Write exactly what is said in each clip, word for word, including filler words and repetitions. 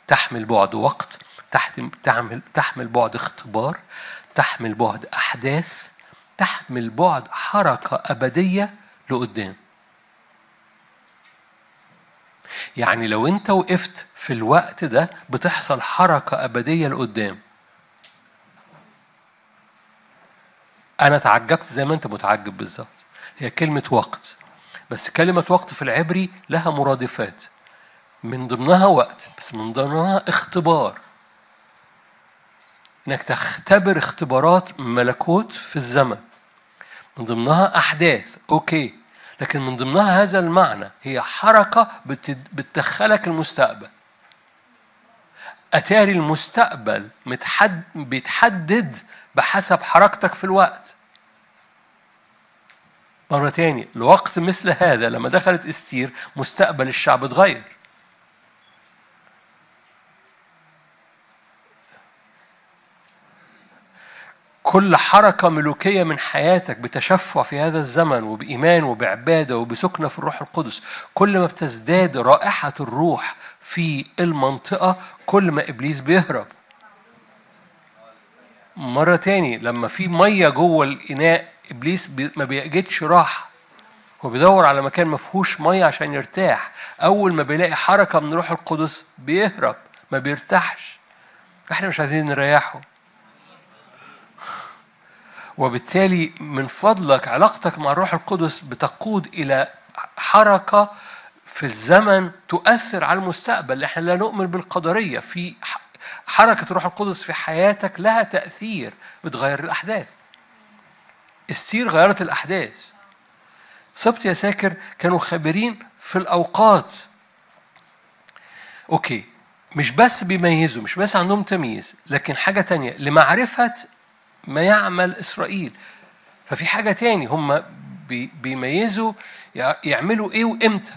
تحمل بعد وقت، تحمل تحمل بعد اختبار، تحمل بعد أحداث، تحمل بعد حركة أبدية لقدام. يعني لو أنت وقفت في الوقت ده بتحصل حركة أبدية لقدام. أنا تعجبت زي ما أنت متعجب بالظبط. هي كلمة وقت، بس كلمة وقت في العبري لها مرادفات، من ضمنها وقت، بس من ضمنها اختبار، إنك تختبر اختبارات ملكوت في الزمن. من ضمنها أحداث، أوكي، لكن من ضمنها هذا المعنى هي حركة بتدخلك المستقبل. أتاري المستقبل متحد بيتحدد بحسب حركتك في الوقت. مرة تاني، الوقت مثل هذا لما دخلت استير مستقبل الشعب اتغير. كل حركة ملوكية من حياتك بتشفع في هذا الزمن وبإيمان وبعبادة وبسكنة في الروح القدس، كل ما بتزداد رائحة الروح في المنطقة كل ما إبليس بيهرب. مرة تاني، لما في مية جوه الإناء إبليس ما بيجدش راحة، هو بيدور على مكان ما فيهوش مية عشان يرتاح. أول ما بيلاقي حركة من الروح القدس بيهرب، ما بيرتاحش. إحنا مش عايزين نريحه. وبالتالي من فضلك علاقتك مع الروح القدس بتقود إلى حركة في الزمن تؤثر على المستقبل. احنا لا نؤمن بالقدرية. في حركة الروح القدس في حياتك لها تأثير، بتغير الأحداث. استير غيرت الأحداث. سبط يا ساكر كانوا خبيرين في الأوقات. أوكي، مش بس بيميزوا، مش بس عندهم تمييز، لكن حاجة تانية لمعرفة ما يعمل إسرائيل. ففي حاجة تاني، هم بيميزوا يعملوا إيه وإمتى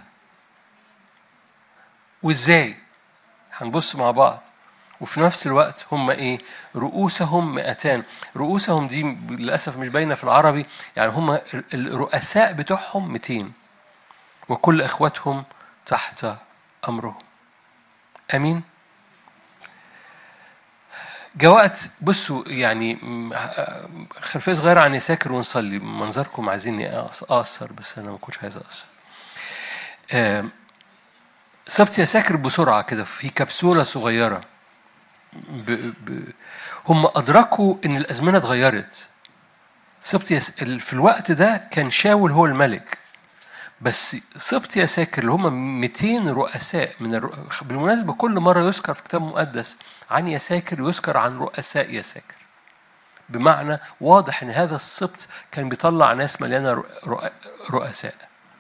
وإزاي. هنبص مع بعض. وفي نفس الوقت هم إيه؟ رؤوسهم مئتان. رؤوسهم دي للأسف مش باينة في العربي، يعني هم الرؤساء بتوعهم مئتين وكل إخواتهم تحت أمرهم. أمين. جاء وقت، بصوا يعني خلفية صغيرة عن يساكر ونصلي. منظركم عايزيني أقصر، بس أنا ما كنتش عايز أقصر. سبت يساكر بسرعة كده في كبسولة صغيرة. ب... ب... هم أدركوا إن الأزمنة اتغيرت. سبت يس... في الوقت ده كان شاول هو الملك، بس سبط يساكر اللي هم مئتين رؤساء من الرؤ... بالمناسبة كل مرة يذكر في كتاب مقدس عن يساكر يذكر عن رؤساء يساكر، بمعنى واضح ان هذا السبط كان بيطلع ناس مليانة رؤساء.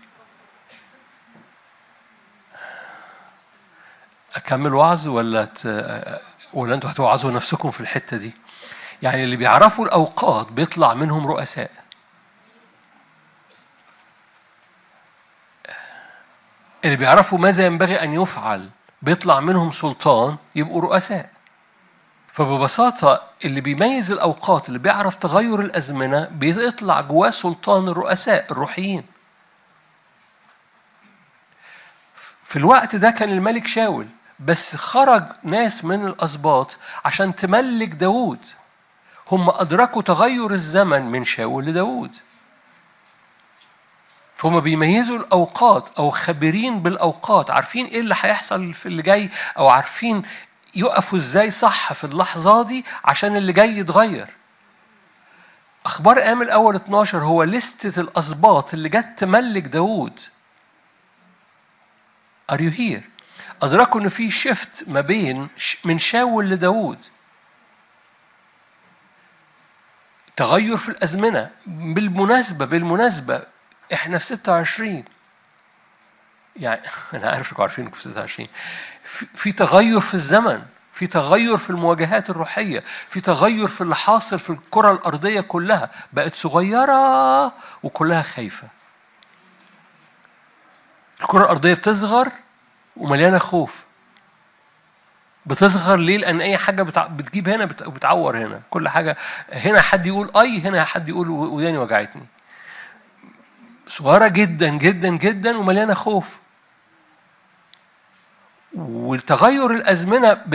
أكمل وعظ ولا ت... ولا أنتوا هتوعظوا نفسكم في الحتة دي؟ يعني اللي بيعرفوا الأوقات بيطلع منهم رؤساء. اللي بيعرفوا ماذا ينبغي أن يفعل بيطلع منهم سلطان، يبقوا رؤساء. فببساطة اللي بيميز الأوقات، اللي بيعرف تغير الأزمنة، بيطلع جواه سلطان الرؤساء الروحيين. في الوقت ده كان الملك شاول، بس خرج ناس من الأسباط عشان تملك داود. هم أدركوا تغير الزمن من شاول لداود، فهم بيميزوا الأوقات أو خبيرين بالأوقات، عارفين إيه اللي هيحصل في اللي جاي، أو عارفين يقفوا إزاي صح في اللحظة دي عشان اللي جاي يتغير. أخبار آمل أول اتناشر هو لستة الأسباط اللي جت تملك داود. Are you here؟ أدركوا إن في شفت ما بين من شاول لداود، تغير في الأزمنة. بالمناسبة بالمناسبة إحنا في ستة وعشرين، يعني أنا عارف إنكم عارفين إنكم في ستة وعشرين. في, في تغير في الزمن، في تغير في المواجهات الروحية، في تغير في اللي حاصل في الكرة الأرضية كلها. بقت صغيرة وكلها خايفة. الكرة الأرضية بتصغر ومليانة خوف. بتصغر ليه؟ لأن أي حاجة بتجيب هنا بتعور هنا. كل حاجة هنا حد يقول أي، هنا حد يقول وداني وجعتني. صغيرة جدا جدا جدا ومليانة خوف. وتغير الأزمنة